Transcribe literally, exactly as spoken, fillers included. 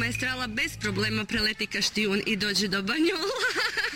Maestrala bez problema preleti Kaštijun i dođe do Banjola.